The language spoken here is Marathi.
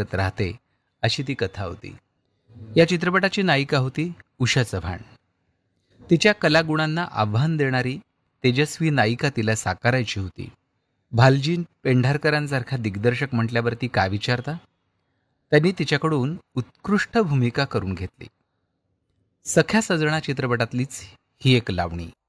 करत राहते अशी ती कथा होती. या चित्रपटाची नायिका होती उषा चव्हाण. तिच्या कलागुणांना आव्हान देणारी तेजस्वी नायिका तिला साकारायची होती. भालजी पेंढारकरांसारखा दिग्दर्शक म्हटल्यावरती काय विचारता? त्यांनी तिच्याकडून उत्कृष्ट भूमिका करून घेतली. सख्या सजना चित्रपटातलीच ही एक लावणी.